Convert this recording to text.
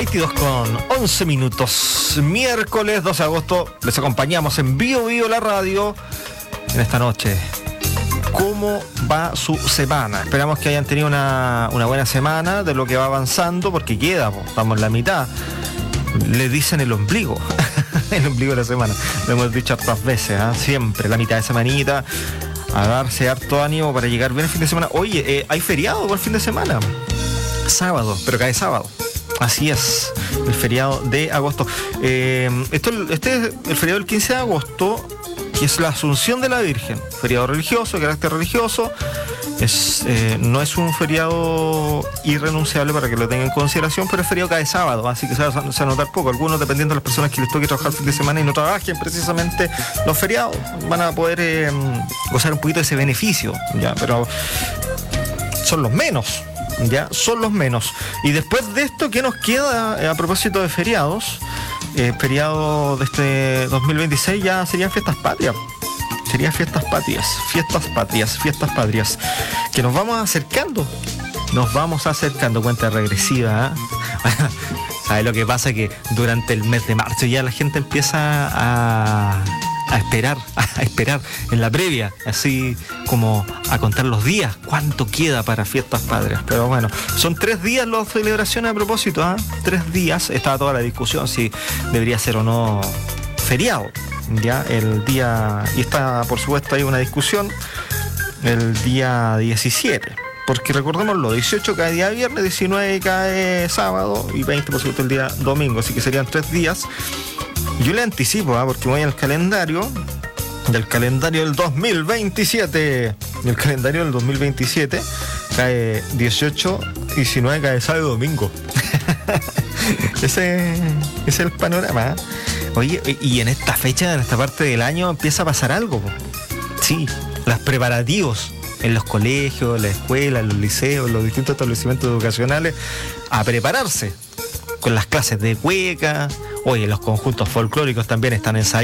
22:11, miércoles 12 de agosto, les acompañamos en Bio la radio en esta noche. ¿Cómo va su semana? Esperamos que hayan tenido una buena semana de lo que va avanzando, porque queda, estamos en la mitad. Le dicen el ombligo, el ombligo de la semana, lo hemos dicho hartas veces, siempre, la mitad de semanita, a darse harto ánimo para llegar bien el fin de semana. Oye, hay feriado por el fin de semana, sábado, pero cae sábado. Así es, el feriado de agosto. Este es el feriado del 15 de agosto, que es la Asunción de la Virgen. Feriado religioso, de carácter religioso. No es un feriado irrenunciable para que lo tengan en consideración, pero el feriado cae sábado, así que se va a notar poco. Algunos, dependiendo de las personas que les toque trabajar el fin de semana y no trabajen precisamente los feriados, van a poder gozar un poquito de ese beneficio, ¿ya? Pero son los menos. Ya son los menos. Y después de esto, ¿qué nos queda a propósito de feriados? Feriado de este 2026 ya serían fiestas patrias. Serían fiestas patrias. Que nos vamos acercando. Cuenta regresiva. ¿Sabes lo que pasa? Que durante el mes de marzo ya la gente empieza a esperar en la previa, así como a contar los días, cuánto queda para fiestas patrias. Pero bueno, son 3 días las celebraciones a propósito, 3 días, estaba toda la discusión si debería ser o no feriado, ya el día, y está por supuesto hay una discusión, el día 17, porque recordémoslo, 18 cae día viernes, 19 cae sábado y 20 por supuesto el día domingo, así que serían 3 días. Yo le anticipo, porque voy al calendario del 2027. Y el calendario del 2027 cae 18, 19, cae sábado y domingo. Ese es el panorama. Oye, y en esta fecha, en esta parte del año, empieza a pasar algo. Sí, los preparativos en los colegios, en la escuela, en los liceos, en los distintos establecimientos educacionales, a prepararse con las clases de cueca. Oye, los conjuntos folclóricos también están ensayando.